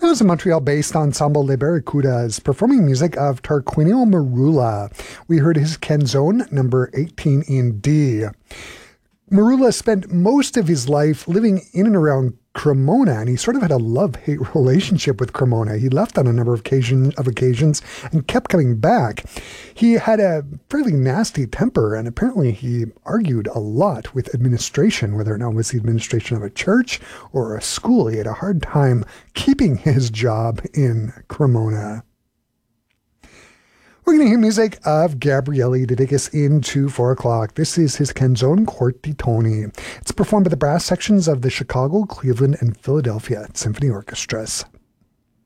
was a Montreal-based ensemble Les Barracudas performing music of Tarquinio Marula. We heard his canzone number 18 in D. Marula spent most of his life living in and around Cremona, and he sort of had a love-hate relationship with Cremona. He left on a number of occasions and kept coming back. He had a fairly nasty temper, and apparently he argued a lot with administration, whether or not it was the administration of a church or a school. He had a hard time keeping his job in Cremona. We're going to hear music of Gabriele to take us into 4 o'clock. This is his Canzone Court di Toni. It's performed by the brass sections of the Chicago, Cleveland, and Philadelphia Symphony Orchestras.